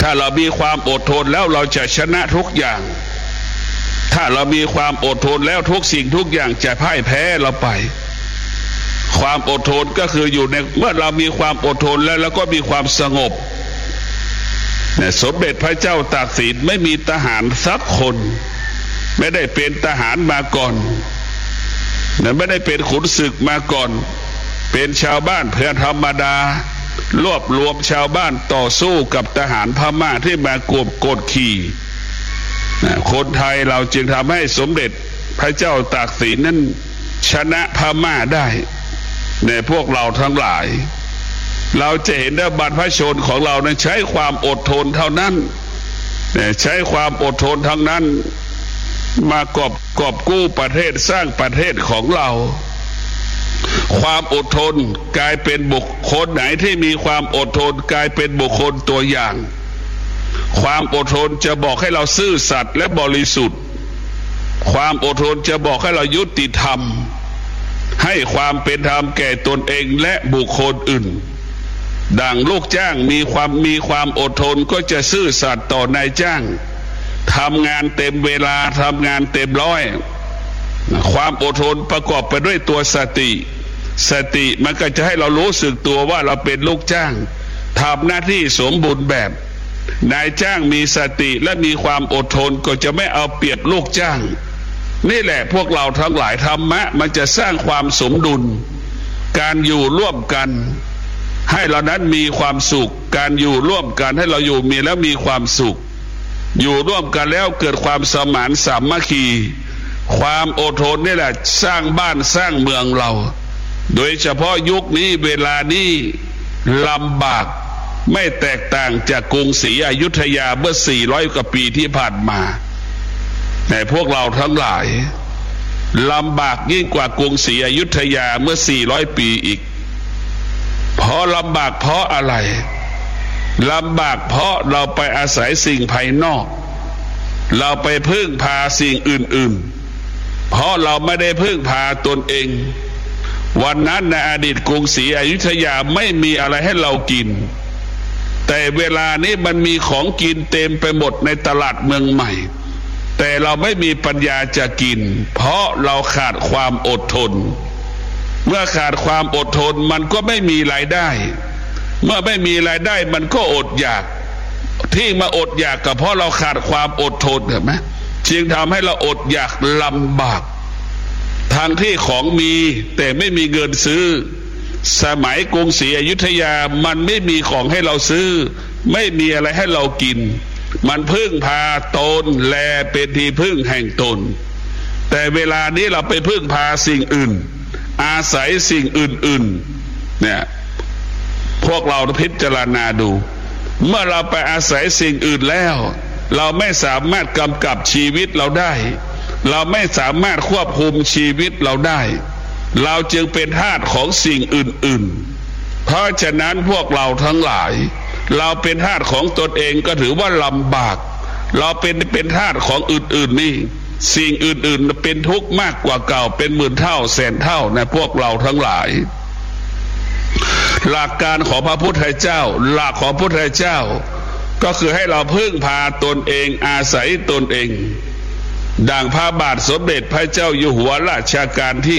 ถ้าเรามีความอดทนแล้วเราจะชนะทุกอย่างถ้าเรามีความอดทนแล้วทุกสิ่งทุกอย่างจะพ่ายแพ้เราไปความอดทนก็คืออยู่ในเมื่อเรามีความอดทนแล้วก็มีความสงบสมเด็จพระเจ้าตากสินไม่มีทหารสักคนไม่ได้เป็นทหารมาก่อนไม่ได้เป็นขุนศึกมาก่อนเป็นชาวบ้านเพื่อธรรมดารวบรวมชาวบ้านต่อสู้กับทหารพม่าที่มากดขี่คนไทยเราจึงทำให้สมเด็จพระเจ้าตากสินนั้นชนะพม่าได้ในพวกเราทั้งหลายเราจะเห็นว่าบรรพชนของเรานั้นใช้ความอดทนเท่านั้นใช้ความอดทนทั้งนั้นมากอบกู้ประเทศสร้างประเทศของเราความอดทนกลายเป็นบุคคลไหนที่มีความอดทนกลายเป็นบุคคลตัวอย่างความอดทนจะบอกให้เราซื่อสัตย์และบริสุทธิ์ความอดทนจะบอกให้เรายุติธรรมให้ความเป็นธรรมแก่ตนเองและบุคคลอื่นดังลูกจ้างมีความอดทนก็จะซื่อสัตย์ต่อนายจ้างทำงานเต็มเวลาทำงานเต็มร้อยความอดทนประกอบไปด้วยตัวสติมันก็จะให้เรารู้สึกตัวว่าเราเป็นลูกจ้างทำหน้าที่สมบูรณ์แบบนายจ้างมีสติและมีความอดทนก็จะไม่เอาเปรียบลูกจ้างนี่แหละพวกเราทั้งหลายธรรมะมันจะสร้างความสมดุลการอยู่ร่วมกันให้เรานั้นมีความสุขการอยู่ร่วมกันให้เราอยู่มีแล้วมีความสุขอยู่ร่วมกันแล้วเกิดความสมานสามัคคีความอดทนนี่แหละสร้างบ้านสร้างเมืองเราโดยเฉพาะยุคนี้เวลานี้ลำบากไม่แตกต่างจากกรุงศรีอยุธยาเมื่อ400 กว่าปีที่ผ่านมาแต่พวกเราทั้งหลายลำบากยิ่งกว่ากรุงศรีอยุธยาเมื่อ400 ปีอีกเพราะลำบากเพราะอะไรลำบากเพราะเราไปอาศัยสิ่งภายนอกเราไปพึ่งพาสิ่งอื่นๆเพราะเราไม่ได้พึ่งพาตนเองวันนั้นในอดีตกรุงศรีอยุธยาไม่มีอะไรให้เรากินแต่เวลานี้มันมีของกินเต็มไปหมดในตลาดเมืองใหม่แต่เราไม่มีปัญญาจะกินเพราะเราขาดความอดทนเมื่อขาดความอดทนมันก็ไม่มีรายได้เมื่อไม่มีรายได้มันก็อดอยากที่มาอดอยากก็เพราะเราขาดความอดทนเห็นไหมจึงทำให้เราอดอยากลำบากทางที่ของมีแต่ไม่มีเงินซื้อสมัยกรุงศรีอยุธยามันไม่มีของให้เราซื้อไม่มีอะไรให้เรากินมันพึ่งพาตนแลเป็นที่พึ่งแห่งตนแต่เวลานี้เราไปพึ่งพาสิ่งอื่นอาศัยสิ่งอื่นๆเนี่ยพวกเราพิจารณาดูเมื่อเราไปอาศัยสิ่งอื่นแล้วเราไม่สามารถกำกับชีวิตเราได้เราไม่สามารถควบคุมชีวิตเราได้เราจึงเป็นทาสของสิ่งอื่นๆเพราะฉะนั้นพวกเราทั้งหลายเราเป็นทาสของตนเองก็ถือว่าลำบากเราเป็นทาสของอื่นๆนี่สิ่งอื่นๆเป็นทุกข์มากกว่าเก่าเป็นหมื่นเท่าแสนเท่าในพวกเราทั้งหลายหลักการของพระพุทธเจ้าหลักของพระพุทธเจ้าก็คือให้เราพึ่งพาตนเองอาศัยตนเองดังพระบาทสมเด็จพระเจ้าอยู่หัวรัชกาลที่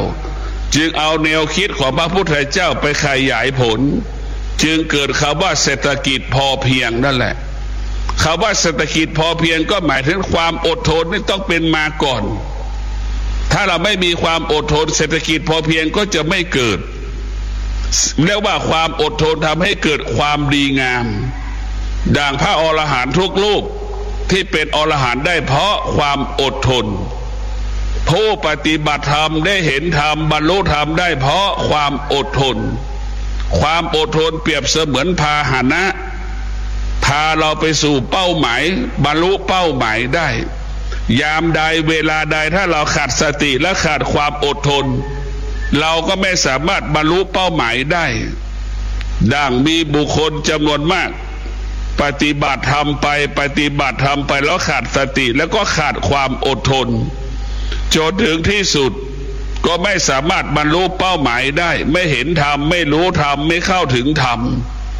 9จึงเอาแนวคิดของพระพุทธเจ้าไปขยายผลจึงเกิดคำว่าเศรษฐกิจพอเพียงนั่นแหละคำว่าเศรษฐกิจพอเพียงก็หมายถึงความอดทนนี่ต้องเป็นมาก่อนถ้าเราไม่มีความอดทนเศรษฐกิจพอเพียงก็จะไม่เกิดเรียกว่าความอดทนทำให้เกิดความดีงามดังพระอรหันต์ทุกรูปที่เป็นอรหันต์ได้เพราะความอดทนผู้ปฏิบัติธรรมได้เห็นธรรมบรรลุธรรมได้เพราะความอดทนความอดทนเปรียบเสมือนพาหนะพาเราไปสู่เป้าหมายบรรลุเป้าหมายได้ยามใดเวลาใดถ้าเราขาดสติและขาดความอดทนเราก็ไม่สามารถบรรลุเป้าหมายได้ดังมีบุคคลจำนวนมากปฏิบัติธรรมไปแล้วขาดสติแล้วก็ขาดความอดทนจนถึงที่สุดก็ไม่สามารถบรรลุเป้าหมายได้ไม่เห็นธรรมไม่รู้ธรรมไม่เข้าถึงธรรม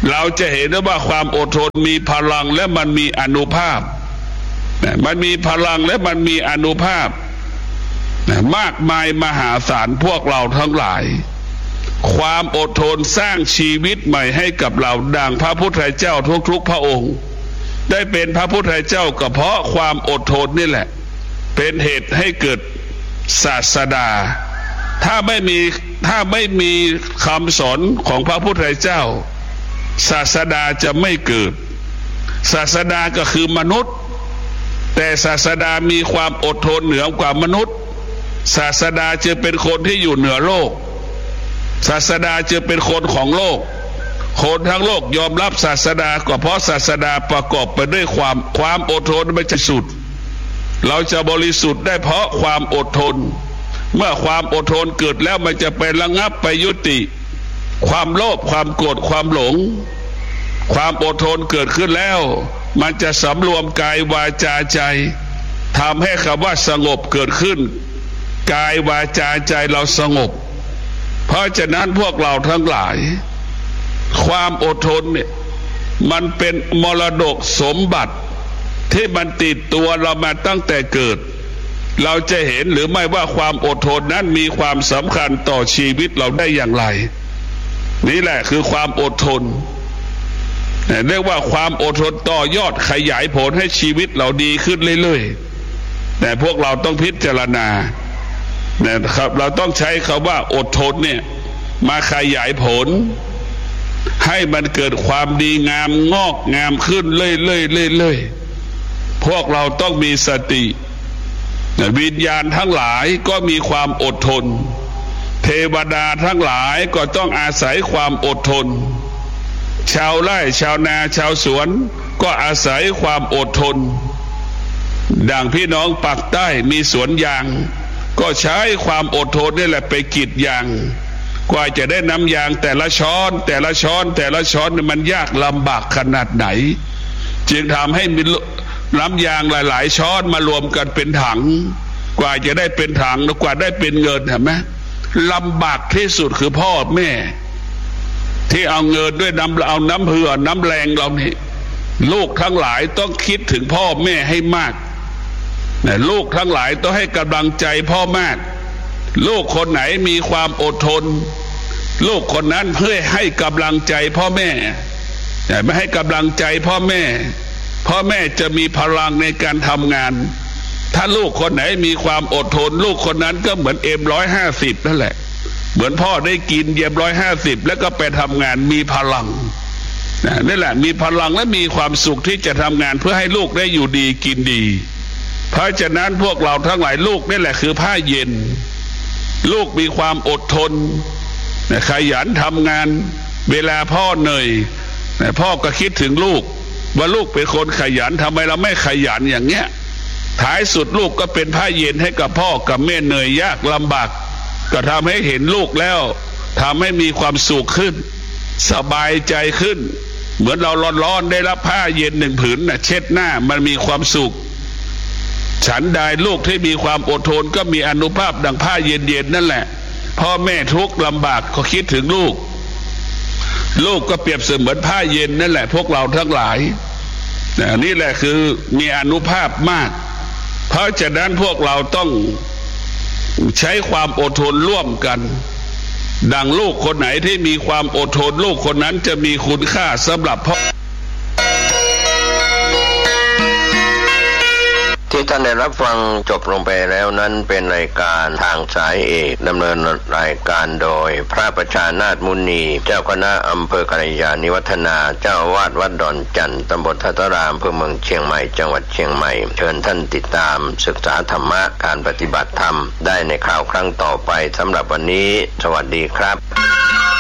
เราจะเห็นได้ว่าความอดทนมีพลังและมันมีอานุภาพมันมีพลังและมันมีอานุภาพมากมายมหาศาลพวกเราทั้งหลายความอดทนสร้างชีวิตใหม่ให้กับเราดังพระพุทธเจ้าทุกๆพระองค์ได้เป็นพระพุทธเจ้าก็เพราะความอดทนนี่แหละเป็นเหตุให้เกิดศาสดาถ้าไม่มีคำสอนของพระพุทธเจ้าศาสดาจะไม่เกิดศาสดาก็คือมนุษย์แต่ศาสดามีความอดทนเหนือกว่ามนุษย์ศาสดาจะเป็นคนที่อยู่เหนือโลกศาสดาจะเป็นคนของโลกคนทั้งโลกยอมรับศาสดาก็เพราะศาสดาประกอบไปด้วยความอดทนไม่จะสุดเราจะบริสุทธิ์ได้เพราะความอดทนเมื่อความอดทนเกิดแล้วมันจะไประงับไปยุติความโลภความโกรธความหลงความอดทนเกิดขึ้นแล้วมันจะสำรวมกายวาจาใจทำให้คำว่าสงบเกิดขึ้นกายวาจาใจเราสงบเพราะฉะนั้นพวกเราทั้งหลายความอดทนเนี่ยมันเป็นมรดกสมบัติที่มันติดตัวเรามาตั้งแต่เกิดเราจะเห็นหรือไม่ว่าความอดทนนั้นมีความสำคัญต่อชีวิตเราได้อย่างไรนี่แหละคือความอดทนเรียกว่าความอดทนต่อยอดขยายผลให้ชีวิตเราดีขึ้นเรื่อยๆแต่พวกเราต้องพิจารณานะครับเราต้องใช้คำว่าอดทนเนี่ยมาขยายผลให้มันเกิดความดีงามงอกงามขึ้นเรื่อยๆพวกเราต้องมีสติวิญญาณทั้งหลายก็มีความอดทนเทวดาทั้งหลายก็ต้องอาศัยความอดทนชาวไร่ชาวนาชาวสวนก็อาศัยความอดทนดังพี่น้องปากใต้มีสวนยางก็ใช้ความอดทนนี่แหละไปกรีดยางกว่าจะได้น้ำยางแต่ละช้อนมันยากลำบากขนาดไหนจึงทำให้มีน้ำยางหลายๆช้อนมารวมกันเป็นถังกว่าจะได้เป็นถังกว่าได้เป็นเงินเห็นไหมลำบากที่สุดคือพ่อแม่ที่เอาเงินด้วยเอาน้ำเหือน้ำแรงเรานี่ลูกทั้งหลายต้องคิดถึงพ่อแม่ให้มากลูกทั้งหลายต้องให้กำลังใจพ่อมากลูกคนไหนมีความอดทนลูกคนนั้นเพื่อให้กำลังใจพ่อแม่ไม่ให้กำลังใจพ่อแม่จะมีพลังในการทำงานถ้าลูกคนไหนมีความอดทนลูกคนนั้นก็เหมือนM150นั่นแหละเหมือนพ่อได้กินM150แล้วก็ไปทำงานมีพลังนี่แหละมีพลังและมีความสุขที่จะทำงานเพื่อให้ลูกได้อยู่ดีกินดีเพราะฉะนั้นพวกเราทั้งหลายลูกนี่แหละคือผ้าเย็นลูกมีความอดทนขยันทำงานเวลาพ่อเหนื่อยพ่อก็คิดถึงลูกว่าลูกเป็นคนขยันทำไมเราไม่ขยันอย่างเงี้ยท้ายสุดลูกก็เป็นผ้าเย็นให้กับพ่อกับแม่เหนื่อยยากลำบากก็ทำให้เห็นลูกแล้วทำให้มีความสุขขึ้นสบายใจขึ้นเหมือนเราร้อนๆได้รับผ้าเย็นหนึ่งผืนเช็ดหน้ามันมีความสุขฉันใดลูกที่มีความอดทนก็มีอานุภาพดังผ้าเย็นๆนั่นแหละพ่อแม่ทุกข์ลำบากก็คิดถึงลูกก็เปรียบเสมือนผ้าเย็นนั่นแหละพวกเราทั้งหลายนี่แหละคือมีอานุภาพมากเพราะฉะนั้นพวกเราต้องใช้ความอดทนร่วมกันดังลูกคนไหนที่มีความอดทนลูกคนนั้นจะมีคุณค่าสำหรับพ่อที่ท่านได้รับฟังจบลงไปแล้วนั้นเป็นรายการทางสายเอกดำเนินรายการโดยพระประชานาถมุนีเจ้าคณะอำเภอกัลยาณิวัฒนาเจ้าอาวาสวัดดอนจันทร์ตำบลทัตรามอำเภอเมืองเชียงใหม่จังหวัดเชียงใหม่เชิญท่านติดตามศึกษาธรรมะการปฏิบัติธรรมได้ในคราวครั้งต่อไปสำหรับวันนี้สวัสดีครับ